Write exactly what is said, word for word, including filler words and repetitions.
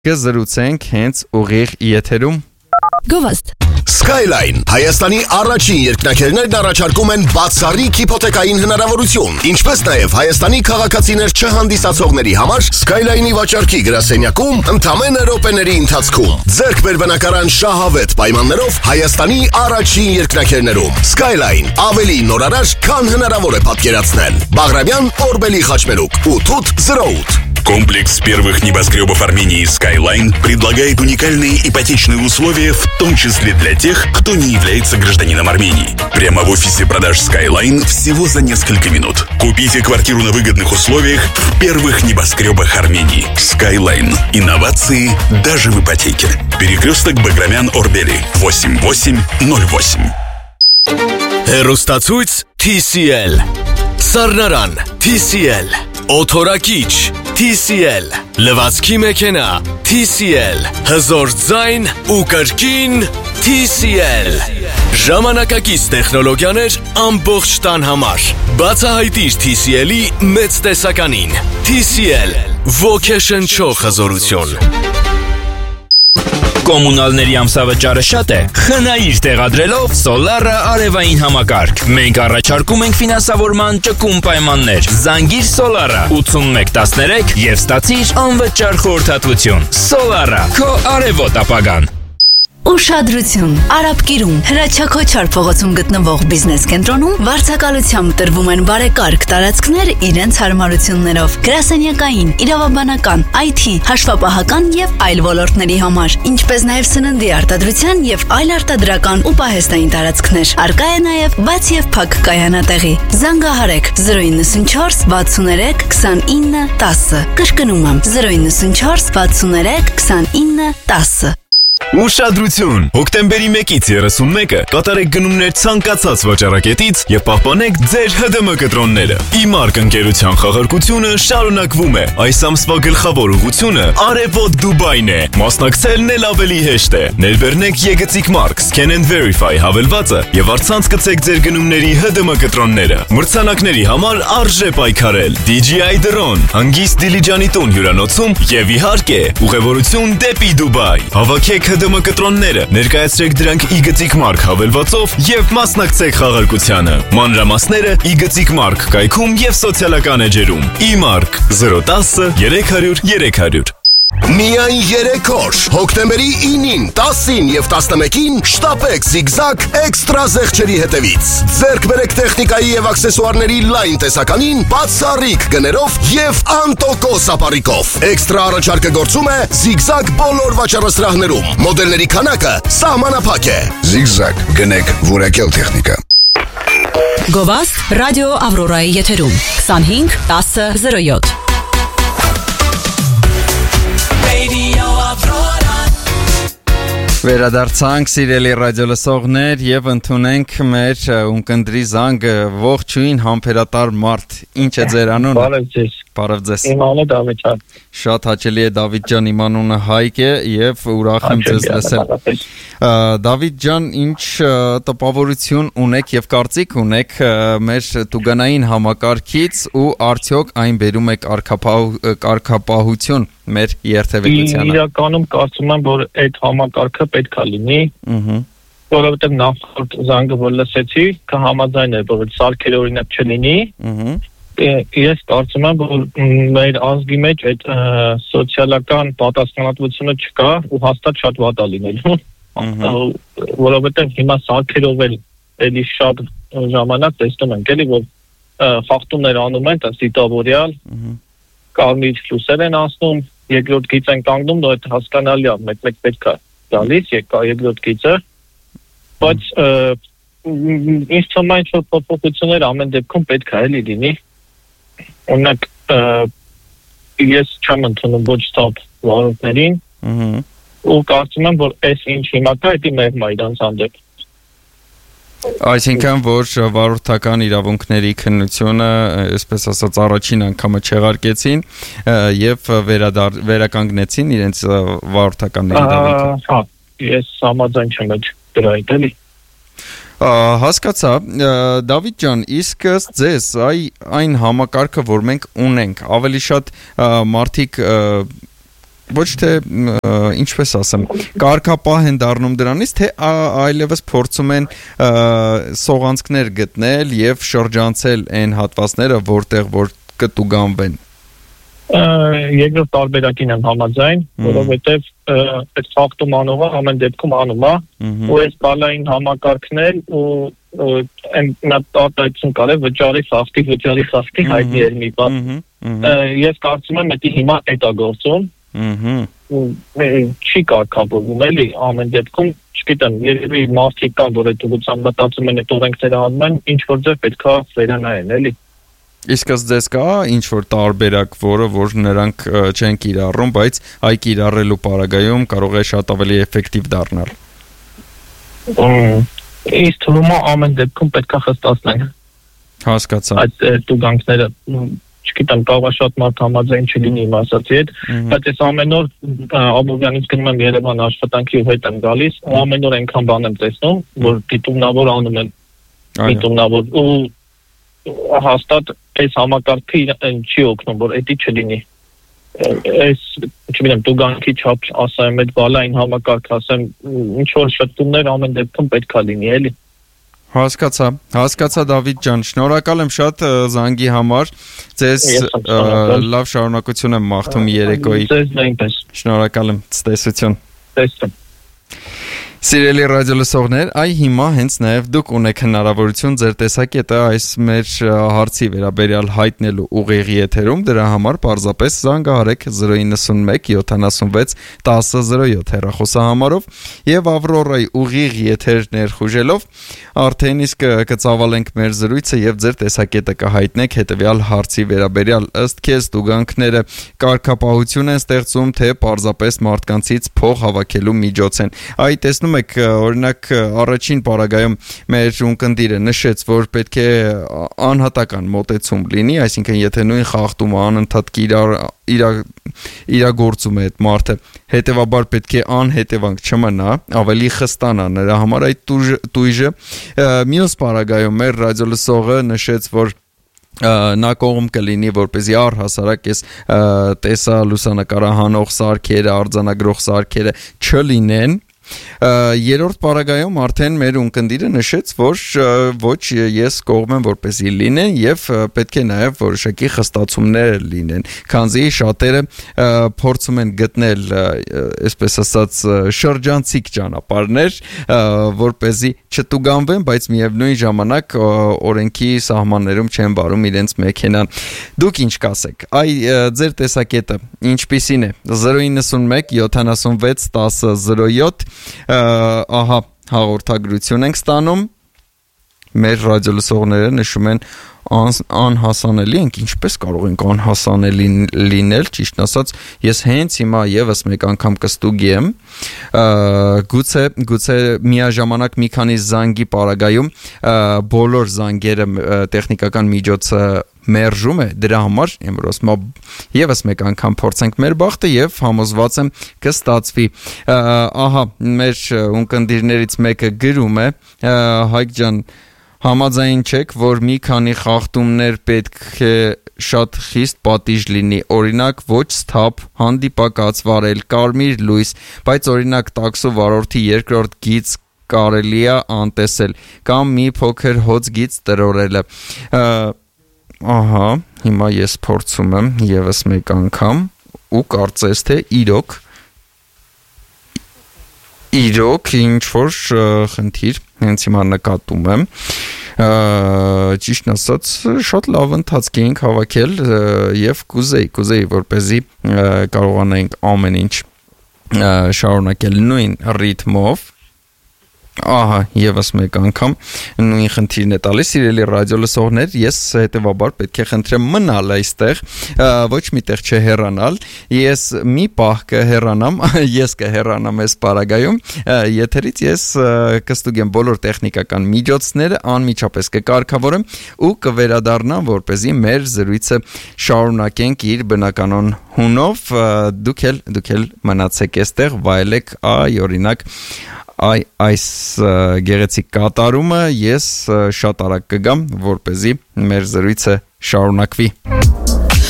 Կզրուցենք հենց ուղիղ եթերում։ Գովաստ Skyline Հայաստանի առաջին երկնաքերներն առաջարկում են բացառիկ հիփոթեկային հնարավորություն, ինչպես նաև Հայաստանի քաղաքացիներ չհանդիսացողների համար Skyline-ի վաճառքի գրասենյակում ընդամենը րոպեների ընթացքում ձեռք բեր բնակարան շահավետ պայմաններով Հայաստանի առաջին երկնաքերներում Skyline ավելի նորարար, քան հնարավոր է պատկերացնել։ Բաղրամյան, Օրբելի խաչմերուկ ութ ութ զրո ութ Комплекс первых небоскребов Армении Skyline предлагает уникальные ипотечные условия, в том числе для тех, кто не является гражданином Армении. Прямо в офисе продаж Skyline всего за несколько минут. Купите квартиру на выгодных условиях в первых небоскребах Армении. Skyline. Инновации даже в ипотеке. Перекресток Баграмян-Орбели восемь восемь ноль восемь. Հեռուստացույց T C L Սառնարան T C L Օթորակիչ T C L Լվացքի մեքենա T C L Հզոր ձայն ու կրկին T C L Ժամանակակից տեխնոլոգիաներ ամբողջ տան համար Բացահայտիր T C L-ի մեծ տեսականին T C L ոգեշնչող հզորություն Կոմունալների ամսավճարը շատ է, խնայիր տեղադրելով Solar-ը արևային համակարգ։ Մենք առաջարկում ենք ֆինանսավորման ճկուն պայմաններ։ Զանգիր Solar-ը ութսունմեկ տասներեք և ստացիր անվճար խորհրդատվություն։ Solar-ը, քո արևոտ ապագան։ Ուշադրություն, Արաբկիրում, Հրաչակոչար փողոցում գտնվող բիզնես կենտրոնում վարձակալությամբ տրվում են բարեկարգ տարածքներ իրենց հարմարություններով, գրասենյակային, իրավաբանական, I T, հաշվապահական և այլ ոլորտների համար, ինչպես նաև սննդի արտադրության և այլ արտադրական ու պահեստային տարածքներ։ Առկա է նաև բաց և փակ կայանատեղի։ Զանգահարեք զրո իննսունչորս վաթսուներեք քսանինը տասը։ Կրկնում եմ զրո իննսունչորս վաթսուներեք քսանինը տասը։ Ուշադրություն! Հոկտեմբերի մեկից երեսունմեկը կատարեք գնումներ ցանկացած վաճառակետից և պահպանեք ձեր H D M կտրոնները։ Իմարկ ընկերության խաղարկությունը շարունակվում է։ Այս ամսվա գլխավոր ուղղությունը Արևոտ Դուբայն է։ Մասնակցելն էլ ավելի հեշտ է։ Ներբեռնեք Եգծիկ Mark Scan and Verify հավելվածը և առցանց գցեք ձեր գնումների H D M կտրոնները։ Մրցանակների համար արժե պայքարել։ D J I Drone, հանգիստ Դիլիջանի տուն հյուրանոցում և իհարկե ուղևորություն դեպի Դուբայ։ Հավաքեք H D M կտրոնները, ներկայացրեք դրանք Իգծիկ Mark հավելվածով և մասնակցեք խաղարկությանը։ Մանրամասները Իգծիկ Mark կայքում և սոցիալական էջերում։ Իմարկ զրո տասը երեք հարյուր երեք հարյուր Միայն երեք օր, հոկտեմբերի ինին, տասին և տասնմեկին շտապեք Zigzag էքստրա զեղչերի հետևից։ Ձեռք բերեք տեխնիկայի և աքսեսուարների լայն տեսականին, բացառիկ գներով և անտոկոս ապառիկով։ Էքստրա առաջարկը գործում է Zigzag բոլոր վաճառասրահներում։ Մոդելների քանակը սահմանափակ է։ Zigzag գնեք որակյալ տեխնիկա։ Գովաստ ռադիո Ավրորայի եթերում քսանհինգ տասը զրո յոթ Վերադարձանք սիրելի ռադիոլսողներ և ընդունենք մեր ունկնդրի զանգը ողջույն համբերատար մարդ, ինչ է ձեր անունը։ Բարև ձեզ։ Բարև ձեզ։ Իմ անունը Դավիթ ջան։ Շատ հաճելի է Դավիթ ջան, իմ անունը Հայկ է և ուրախ եմ ձեզ լսել։ Դավիթ ջան, ինչ տպավորություն ունեք և կարծիք ունեք մեր տուգանային համակարգից ու արդյոք այն բերում է կարգապահություն մեր երթևեկությանը։ Իրականում կարծում եմ, որ այդ համակարգը պետք է լինի, որովհետև նախորդ զանգը որ լսեցի, կհամաձայն է, որ սարքերը օրինակ չլինի։ Ես կարծում եմ, որ մեր ազգի մեջ այդ սոցիալական պատասխանատվությունը չկա ու հաստատ շատ վատ է լինելու, որովհետև հիմա սարքերով էլ էլի շատ ժամանակ տեսնում ենք, էլի որ խախտումներ անում են, դիտավորյալ, կարմիր լույսեր են անցնում, երկրորդ գիծ են կանգնում, դա այդ հասկանալի է, մեկ-մեկ պետք է գալիս, երկրորդ գիծը, բայց ինձ թվում է ինչ-որ փոփոխություններ ամեն դեպքում պետք է էլի լինի։ Օրինակ ես չեմ ընդունում ոչ ստապ վարորդներին ու կարծում եմ, որ այս ինչ հիմա կա, դա մեղմ է իրանց հանդեպ։ Այսինքն, որ վարորդական իրավունքների քննությունը, այսպես ասած, առաջին անգամը չեղարկեցին և վերականգնեցին իրենց վարորդական իրավունքը։ Հա, ես համաձայն չեմ այդ դրա հետ էլի։ Հասկացա, Դավիթ ջան, իսկ ձեզ այն համակարգը, որ մենք ունենք, ավելի շատ մարդիկ ոչ թե ինչպես ասեմ, կարգապահ են դառնում դրանից, թե այլևս փորձում են սողանցքներ գտնել եւ շրջանցել այն հատվածները, որտեղ որ կտուգանվեն։ Երկրորդ տարբերակին եմ համաձայն, որովհետեւ այդ ֆակտում անողը ամեն դեպքում անում է, ու այս բալային համակարգներ ու այն մտածություն կարե վճարի խախտի, վճարի խախտի հայտնի էր մի բան։ Ես կարծում եմ, դա հիմա այդ է գործում։ Չի կարգավորվում էլի ամեն դեպքում, չգիտեմ, երևի մարդիկ կան, որ այդ ուղղությամբ մտածում են, այդ օրենքները անում են, ինչ որ ձև պետքա վերանայեն, էլի։ Իսկ ձեզ կա ինչ որ տարբերակ, որը որ նրանք չեն կիրառում, բայց այ կիրառելու պարագայում կարող է շատ ավելի էֆեկտիվ դառնալ։ Իսկ թվում է ամեն դեպքում պետքա խստացնեն։ Հասկացա։ Այդ տուգանքները չգիտեմ, կարող է շատ մարդ համաձայն չլինի իմ ասածի հետ, բայց ես ամեն օր Աբովյանից գնում եմ Երևան աշխատանքի ու հետ եմ գալիս, ու ամեն օր այնքան բան եմ տեսնում, որ դիտումնավոր անում են, դիտումնավոր, ու հաստատ այս համակարգը չի օգնում, որ էդի չլինի։ Այս, չգիտեմ, տուգանքի չափ ասեմ, այդ բալային համակարգ ասեմ, ինչ որ շտումներ ամեն դեպքում պետքա լինի, էլի։ Հասկացա, հասկացա Դավիթ ջան, շնորհակալ եմ շատ զանգի համար, ձեզ լավ շարունակություն եմ մաղթում երեկոյի։ Ձեզ նույնպես։ Շնորհակալ եմ, ցտեսություն։ Տեսնում։ Սիրելի ռադիոլսողներ, այ հիմա հենց նաև դուք ունեք հնարավորություն ձեր տեսակետը այս մեր հարցի վերաբերյալ հայտնելու ուղիղ եթերում, դրա համար պարզապես զանգահարեք zero nine one seven seven one zero zero seven հեռախոսահամարով եւ Ավրորայի ուղիղ եթեր ներխուժելով արդեն իսկ կծավալենք մեր զրույցը եւ ձեր տեսակետը կհայտնեք հետեւյալ հարցի վերաբերյալ ըստ քեզ տուգանքները կարգապահություն են ստեղծում, թե պարզապես մարդկանցից փող հավաքելու միջոց են։ Այ տեսնում եք, օրինակ առաջին պարագայում մեր ունկնդիրը նշեց, որ պետք է անհատական մոտեցում լինի, այսինքն եթե նույն խախտումը անընդհատ իրագործում է այդ մարդը, հետևաբար պետք է անհետևանք չմնա, ավելի խստանա նրա համար այդ տույժը։ Մյուս պարագայում մեր ռադիոլսողը նշեց, որ նա կողմ կլինի, որպեսզի առհասարակ այս տեսա լուսանկարահանող սարքերը, արձանագրող սարքերը չլինեն։ Երրորդ պարագայում արդեն մեր ունկնդիրը նշեց, որ ոչ ես կողմ եմ որպեսզի լինեն եւ պետք է նաեւ որոշակի խստացումներ լինեն, քանզի շատերը փորձում են գտնել, այսպես ասած, շրջանցիկ ճանապարհներ, որպեսզի չտուգանվեն, բայց միևնույն ժամանակ օրենքի սահմաններում չեն վարում իրենց մեքենան։ Դուք ինչ կասեք։ Այ ձեր տեսակետը ինչպիսին է։ zero nine one seven seven one zero zero seven Ահա հաղորդագրություն ենք ստանում, մեր ռադիոլսողները նշում են անհասանելի ենք, ինչպես կարող ենք անհասանելի լինել, ճիշտ ասած, ես հենց հիմա եւս մեկ անգամ կստուգեմ, գուցե գուցե միաժամանակ մի քանի զանգի պարագայում բոլոր զանգերը տեխնիկական միջոցը մերժում է, դրա համար եմ եւս մեկ անգամ փորձենք մեր բախտը եւ համոզված եմ կստացվի։ Ահա մեր ունկնդիրներից մեկը գրում է, Հայկ ջան, համաձայն չեք, որ մի քանի խախտումներ պետք է շատ խիստ պատիժ լինի, օրինակ ոչ սթափ, հանդիպակաց վարել, կարմիր լույս, բայց օրինակ տաքսո վարորդի երկրորդ գիծ կարելի է անտեսել, կամ մի փոքր հոծ գիծ տրորելը։ Ահա, հիմա ես փորձում եմ եւս մեկ անգամ ու կարծես թե իրոք իրոք ինչ որ խնդիր հենց հիմա նկատում եմ, ճիշտ ասած շատ լավ ընթացք էինք հավաքել եւ կուզեի կուզեի որպեսզի կարողանայինք ամեն ինչ շարունակել նույն ռիթմով։ Ահա, եւս մեկ անգամ նույն խնդիրն է տալիս, սիրելի ռադիոլսողներ, ես հետեւաբար պետք է խնդրեմ մնալ այստեղ, ոչ միտեղ չհեռանալ, ես մի պահ կհեռանամ, ես կհեռանամ այս պարագայում, եթերից ես կստուգեմ բոլոր տեխնիկական միջոցները, անմիջապես կկարգավորեմ ու կվերադառնամ, որպեսզի մեր զրույցը շարունակենք իր բնականon հունով, դուք էլ դուք էլ մնացեք այստեղ, վայելեք, այ օրինակ Այ այս գեղեցիկ կատարումը ես շատ արագ կգամ, որպեսզի մեր զրույցը շարունակվի։